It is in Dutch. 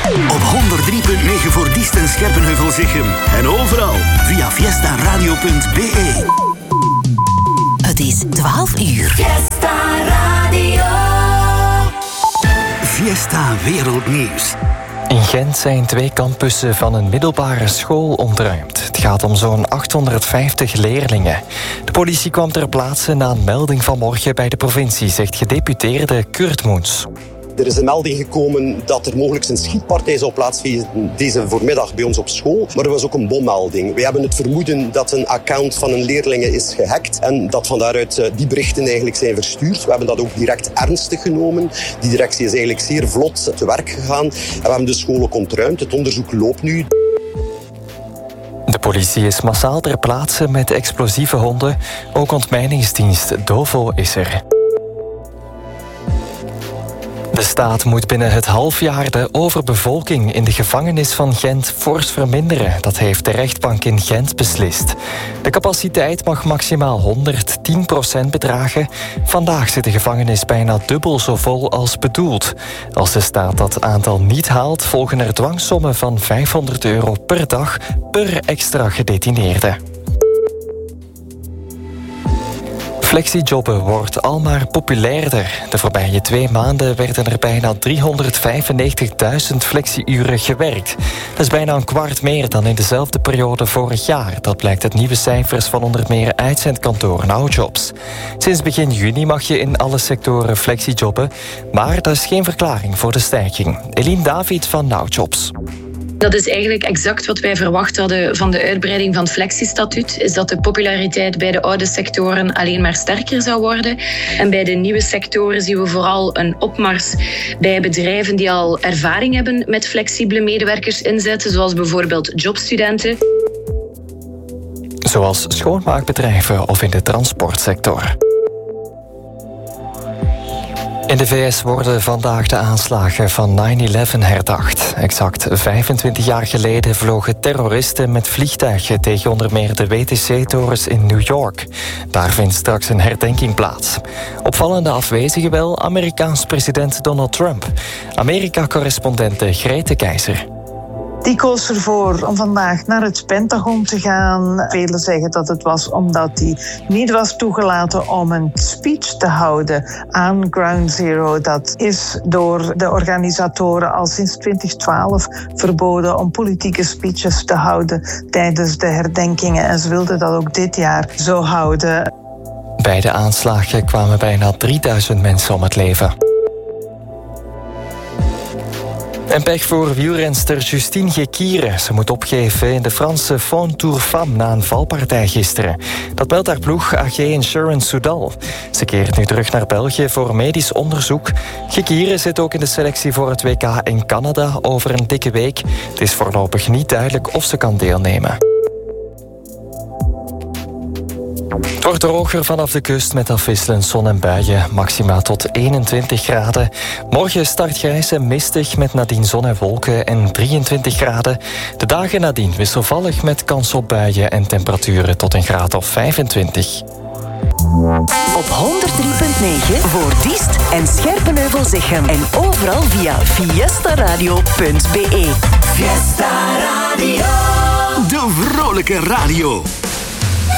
Op 103.9 voor Diest en Scherpenheuvel-Zichem. En overal via fiestaradio.be. Het is 12 uur. Fiesta Radio. Fiesta Wereldnieuws. In Gent zijn 2 campussen van een middelbare school ontruimd. Het gaat om zo'n 850 leerlingen. De politie kwam ter plaatse na een melding vanmorgen bij de provincie, zegt gedeputeerde Kurt Moens. Er is een melding gekomen dat er mogelijk een schietpartij zou plaatsvinden deze voormiddag bij ons op school. Maar er was ook een bommelding. We hebben het vermoeden dat een account van een leerlinge is gehackt en dat van daaruit die berichten eigenlijk zijn verstuurd. We hebben dat ook direct ernstig genomen. Die directie is eigenlijk zeer vlot te werk gegaan. En we hebben de school ook ontruimd. Het onderzoek loopt nu. De politie is massaal ter plaatse met explosieve honden. Ook ontmijningsdienst Dovo is er. De staat moet binnen het halfjaar de overbevolking in de gevangenis van Gent fors verminderen. Dat heeft de rechtbank in Gent beslist. De capaciteit mag maximaal 110% bedragen. Vandaag zit de gevangenis bijna dubbel zo vol als bedoeld. Als de staat dat aantal niet haalt, volgen er dwangsommen van €500 per dag per extra gedetineerde. Flexijobben wordt almaar populairder. De voorbije 2 maanden werden er bijna 395.000 flexi-uren gewerkt. Dat is bijna een kwart meer dan in dezelfde periode vorig jaar. Dat blijkt uit nieuwe cijfers van onder meer uitzendkantoor NowJobs. Sinds begin juni mag je in alle sectoren flexijobben, maar dat is geen verklaring voor de stijging. Eline David van NowJobs. Dat is eigenlijk exact wat wij verwacht hadden van de uitbreiding van het flexistatuut. Is dat de populariteit bij de oude sectoren alleen maar sterker zou worden. En bij de nieuwe sectoren zien we vooral een opmars bij bedrijven die al ervaring hebben met flexibele medewerkers inzetten, zoals bijvoorbeeld jobstudenten. Zoals schoonmaakbedrijven of in de transportsector. In de VS worden vandaag de aanslagen van 9/11 herdacht. Exact 25 jaar geleden vlogen terroristen met vliegtuigen tegen onder meer de WTC-torens in New York. Daar vindt straks een herdenking plaats. Opvallende afwezigen wel Amerikaans president Donald Trump. Amerika-correspondente Grete Keizer. Die koos ervoor om vandaag naar het Pentagon te gaan. Velen zeggen dat het was omdat hij niet was toegelaten om een speech te houden aan Ground Zero. Dat is door de organisatoren al sinds 2012 verboden om politieke speeches te houden tijdens de herdenkingen. En ze wilden dat ook dit jaar zo houden. Bij de aanslagen kwamen bijna 3000 mensen om het leven. En pech voor wielrenster Justine Gekiere. Ze moet opgeven in de Franse Fond Tour Femme na een valpartij gisteren. Dat meldt haar ploeg AG Insurance Soudal. Ze keert nu terug naar België voor medisch onderzoek. Gekiere zit ook in de selectie voor het WK in Canada over een dikke week. Het is voorlopig niet duidelijk of ze kan deelnemen. Het wordt droger vanaf de kust met afwisselend zon en buien. Maxima tot 21 graden. Morgen start grijs en mistig met nadien zon en wolken en 23 graden. De dagen nadien wisselvallig met kans op buien en temperaturen tot een graad of 25. Op 103.9 voor Diest en Scherpenheuvel-Zichem. En overal via fiestaradio.be. Fiesta Radio. De vrolijke radio.